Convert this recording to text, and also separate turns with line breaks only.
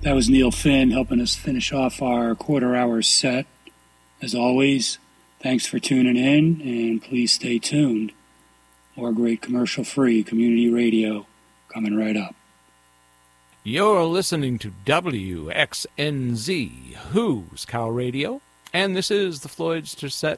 That was Neil Finn helping us finish off our quarter-hour set. As always, thanks for tuning in, and please stay tuned. More great commercial-free community radio coming right up.
You're listening to WXNZ, Who's Cow Radio, and this is the Floydster Set